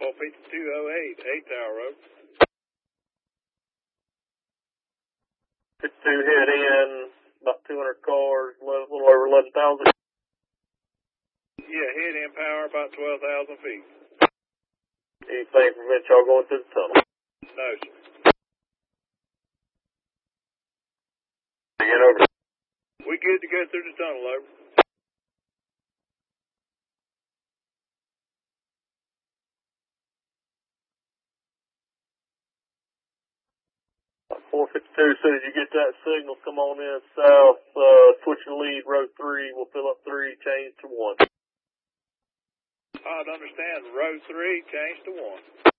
5208, 8 Tower Road. 52 head in, about 200 cars, a little over 11,000. Yeah, head in power about 12,000 feet. Anything prevent y'all going through the tunnel? No, sir. Get over. We good to go through the tunnel, over. 452, as soon as you get that signal, come on in south, switch your lead, row 3, we'll fill up 3, change to 1. I'd understand. Row 3, change to 1.